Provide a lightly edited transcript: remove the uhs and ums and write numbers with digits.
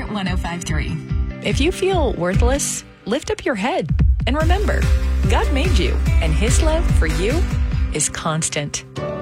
1053. If you feel worthless, lift up your head and remember, God made you, and His love for you is constant.